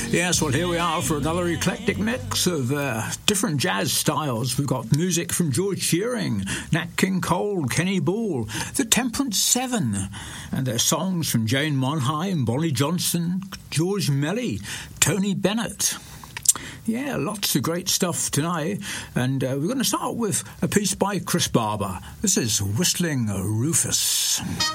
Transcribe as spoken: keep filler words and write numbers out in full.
Yes, well, here we are for another eclectic mix of uh, different jazz styles. We've got music from George Shearing, Nat King Cole, Kenny Ball, the Temperance Seven, and their songs from Jane Monheim, Bonnie Johnson, George Melly, Tony Bennett. Yeah, lots of great stuff tonight. And uh, we're going to start with a piece by Chris Barber. This is Whistling Rufus.